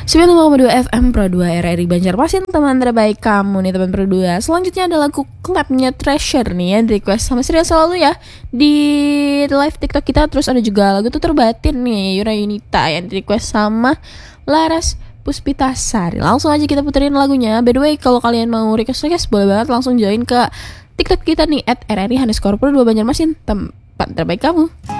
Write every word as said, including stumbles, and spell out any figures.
sembilan puluh lima koma dua F M Pro dua R R I Banjarmasin, teman terbaik kamu nih teman Pro dua. Selanjutnya ada lagu Clapnya Treasure nih ya, di request sama Sri selalu ya di live TikTok kita. Terus ada juga lagu Tutur Batin nih Yura Yunita yang di request sama Laras Puspitasari. Langsung aja kita puterin lagunya. By the way, kalau kalian mau request-request boleh banget langsung join ke TikTok kita nih at R R I underscore Pro dua Banjarmasin, tempat terbaik kamu.